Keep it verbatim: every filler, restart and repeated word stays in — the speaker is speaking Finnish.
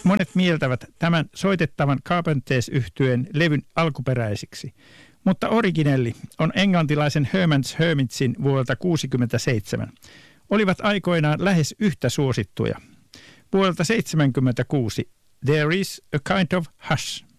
Monet mieltävät tämän soitettavan Carpenters-yhtyeen levyn alkuperäisiksi, mutta originelli on englantilaisen Herman's Hermitsin vuodelta kuusikymmentäseitsemän. Olivat aikoinaan lähes yhtä suosittuja. Vuodelta seitsemänkymmentäkuusi There is a kind of hush.